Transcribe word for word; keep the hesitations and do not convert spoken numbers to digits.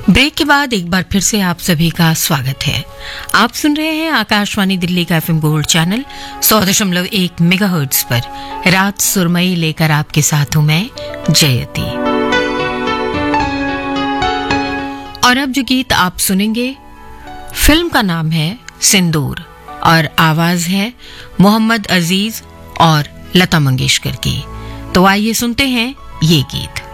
Break के बाद एक बार फिर से आप सभी का स्वागत है। आप सुन रहे हैं आकाशवाणी दिल्ली का एफएम गोल्ड चैनल सौ दशमलव एक मेगाहर्ट्ज पर। रात सुरमई लेकर आपके साथ हूं मैं जयती। और अब जो गीत आप सुनेंगे, फिल्म का नाम है सिंदूर और आवाज है मोहम्मद अजीज और लता मंगेशकर की। तो आइए सुनते हैं ये गीत।